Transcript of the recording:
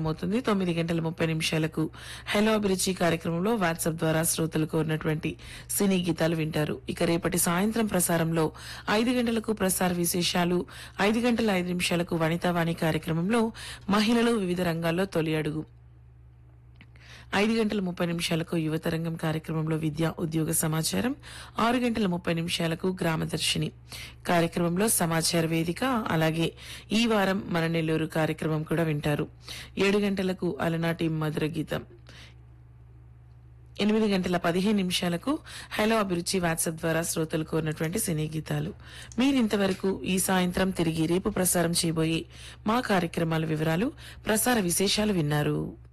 ప్రసారమవుతుంది. 9:30 హలో అభిరుచి కార్యక్రమంలో వాట్సాప్ ద్వారా శ్రోతలకు ఉన్నటువంటి సినీ గీతాలు వింటారు. ఇక రేపటి సాయంత్రం ప్రసారంలో 5 గంటలకు ప్రసార విశేషాలు, 5:05 వనితావాణి కార్యక్రమంలో మహిళలు వివిధ రంగాల్లో తొలి అడుగు, 5:30 యువతరంగం కార్యక్రమంలో విద్యా ఉద్యోగ సమాచారం, 6:30 గ్రామదర్శిని కార్యక్రమంలో సమాచార వేదిక, అలాగే ఈ వారం మన నెల్లూరు కార్యక్రమం కూడా వింటారు. 7 గంటలకు అలనాటి మధుర గీతం, 8:15 హలో అభిరుచి వాట్సాప్ ద్వారా శ్రోతలు కోరినటువంటి సినీ గీతాలు. మీరింతవరకు ఈ సాయంత్రం తిరిగి రేపు ప్రసారం చేయబోయే మా కార్యక్రమాల వివరాలు, ప్రసార విశేషాలు విన్నారు.